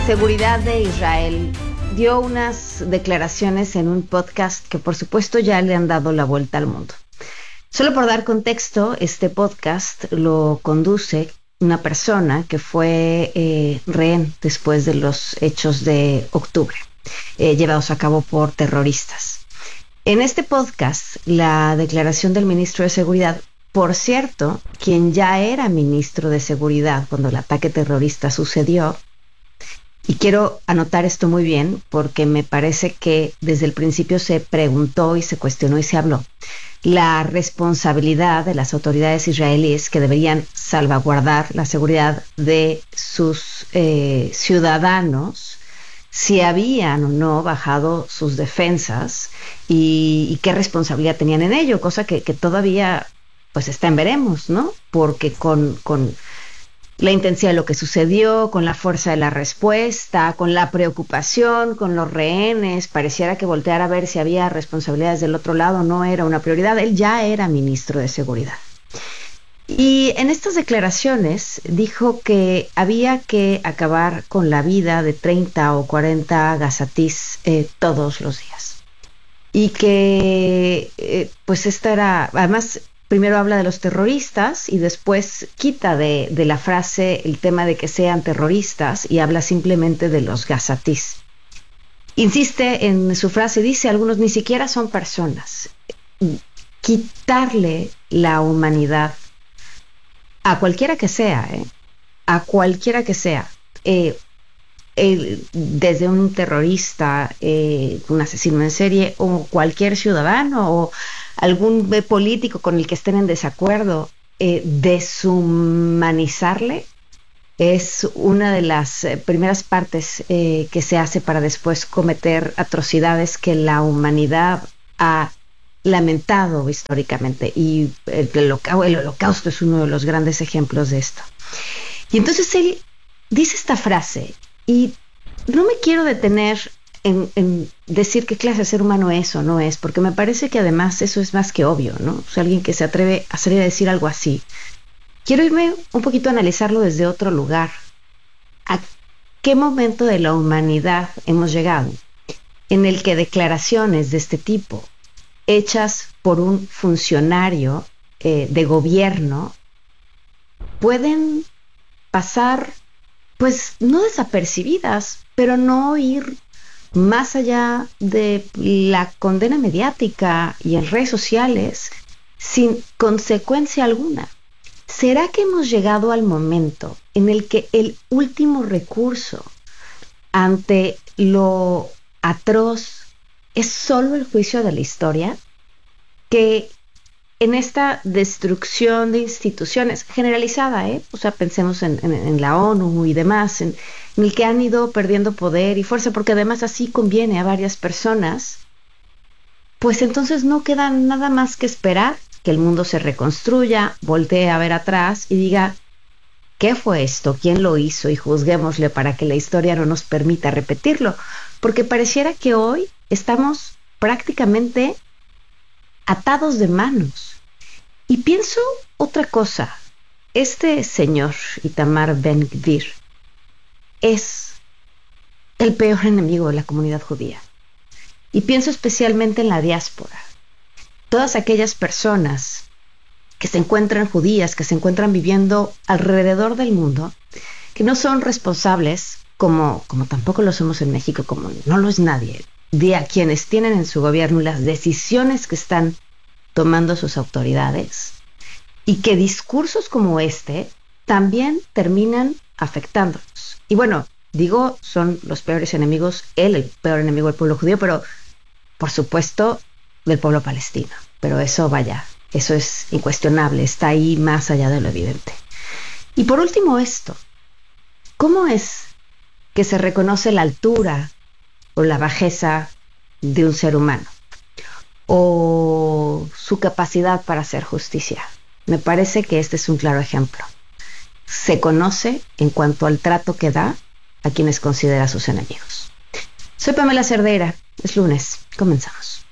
Seguridad de Israel dio unas declaraciones en un podcast que por supuesto ya le han dado la vuelta al mundo. Solo por dar contexto, este podcast lo conduce una persona que fue rehén después de los hechos de octubre, llevados a cabo por terroristas. En este podcast, la declaración del ministro de Seguridad, por cierto, quien ya era ministro de Seguridad cuando el ataque terrorista sucedió, y quiero anotar esto muy bien porque me parece que desde el principio se preguntó y se cuestionó y se habló la responsabilidad de las autoridades israelíes que deberían salvaguardar la seguridad de sus ciudadanos, si habían o no bajado sus defensas y qué responsabilidad tenían en ello, cosa que todavía pues está en veremos, ¿no? Porque con la intensidad de lo que sucedió, con la fuerza de la respuesta, con la preocupación, con los rehenes, pareciera que voltear a ver si había responsabilidades del otro lado no era una prioridad. Él ya era ministro de Seguridad. Y en estas declaraciones dijo que había que acabar con la vida de 30 o 40 gazatís todos los días. Y que pues esta era, además, primero habla de los terroristas y después quita de la frase el tema de que sean terroristas y habla simplemente de los gazatís. Insiste en su frase, dice, algunos ni siquiera son personas. Quitarle la humanidad a cualquiera que sea, a cualquiera que sea, desde un terrorista, un asesino en serie o cualquier ciudadano o algún político con el que estén en desacuerdo, deshumanizarle es una de las primeras partes que se hace para después cometer atrocidades que la humanidad ha lamentado históricamente, y el holocausto es uno de los grandes ejemplos de esto. Y entonces él dice esta frase, y no me quiero detener en decir qué clase de ser humano es o no es, porque me parece que además eso es más que obvio, ¿no? O sea, alguien que se atreve a salir a decir algo así. Quiero irme un poquito a analizarlo desde otro lugar. ¿A qué momento de la humanidad hemos llegado en el que declaraciones de este tipo, hechas por un funcionario de gobierno, pueden pasar, pues, no desapercibidas, pero no ir más allá de la condena mediática y en redes sociales sin consecuencia alguna? ¿Será que hemos llegado al momento en el que el último recurso ante lo atroz es solo el juicio de la historia? Que en esta destrucción de instituciones generalizada, o sea, pensemos en la ONU y demás, en el que han ido perdiendo poder y fuerza, porque además así conviene a varias personas, pues entonces no queda nada más que esperar que el mundo se reconstruya, voltee a ver atrás y diga, ¿qué fue esto? ¿Quién lo hizo? Y juzguémosle para que la historia no nos permita repetirlo, porque pareciera que hoy estamos prácticamente atados de manos. Y pienso otra cosa, este señor Itamar Ben-Gvir es el peor enemigo de la comunidad judía. Y pienso especialmente en la diáspora. Todas aquellas personas que se encuentran judías, que se encuentran viviendo alrededor del mundo, que no son responsables, como tampoco lo somos en México, como no lo es nadie, de a quienes tienen en su gobierno las decisiones que están tomando sus autoridades, y que discursos como este también terminan afectándonos. Y bueno, digo, son los peores enemigos, el peor enemigo del pueblo judío, pero por supuesto del pueblo palestino. Pero eso, vaya, eso es incuestionable, está ahí más allá de lo evidente. Y por último esto, ¿cómo es que se reconoce la altura o la bajeza de un ser humano? O su capacidad para hacer justicia. Me parece que este es un claro ejemplo. Se conoce en cuanto al trato que da a quienes considera sus enemigos. Soy Pamela Cerdeira, es lunes, comenzamos.